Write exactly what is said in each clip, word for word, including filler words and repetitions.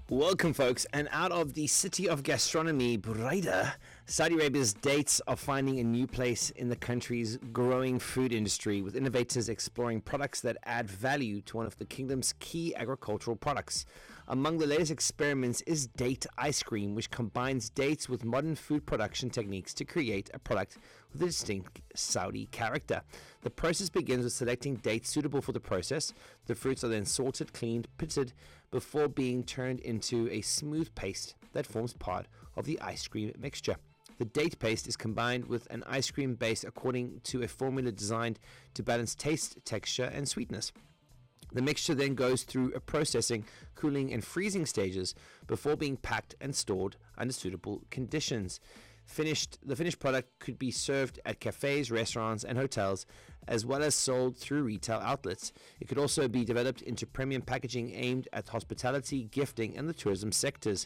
Welcome, folks. And out of the city of gastronomy, Buraida, Saudi Arabia's dates are finding a new place in the country's growing food industry, with innovators exploring products that add value to one of the kingdom's key agricultural products. Among the latest experiments is date ice cream, which combines dates with modern food production techniques to create a product with a distinct Saudi character. The process begins with selecting dates suitable for the process. The fruits are then salted, cleaned, pitted, before being turned into a smooth paste that forms part of the ice cream mixture. The date paste is combined with an ice cream base according to a formula designed to balance taste, texture, and sweetness. The mixture then goes through a processing, cooling, and freezing stages before being packed and stored under suitable conditions. Finished, the finished product could be served at cafes, restaurants, and hotels, as well as sold through retail outlets. It could also be developed into premium packaging aimed at hospitality, gifting, and the tourism sectors.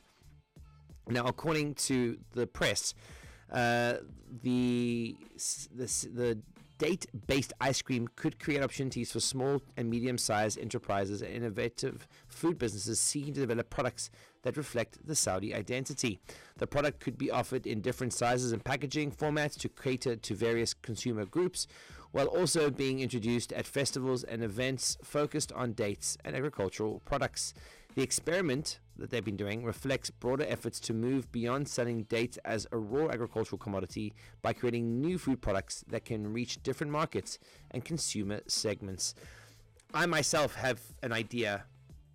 Now, according to the press, uh, the, the the date-based ice cream could create opportunities for small and medium-sized enterprises and innovative food businesses seeking to develop products that reflect the Saudi identity. The product could be offered in different sizes and packaging formats to cater to various consumer groups, while also being introduced at festivals and events focused on dates and agricultural products. The experiment that they've been doing reflects broader efforts to move beyond selling dates as a raw agricultural commodity by creating new food products that can reach different markets and consumer segments. I myself have an idea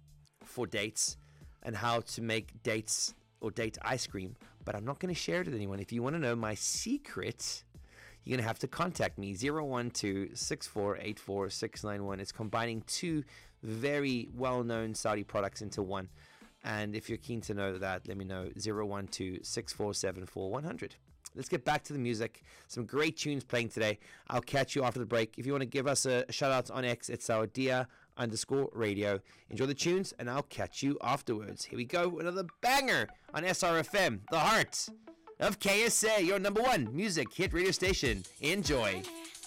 for dates and how to make dates or date ice cream, but I'm not going to share it with anyone. If you want to know my secret, you're going to have to contact me, zero one two, six four eight four, six nine one. It's combining two very well-known Saudi products into one. And if you're keen to know that, let me know, zero one two, six four seven four, one hundred. Let's get back to the music. Some great tunes playing today. I'll catch you after the break. If you want to give us a shout out on X, it's Saudia underscore radio. Enjoy the tunes, and I'll catch you afterwards. Here we go, another banger on S R F M, the heart of K S A, your number one music hit radio station. Enjoy.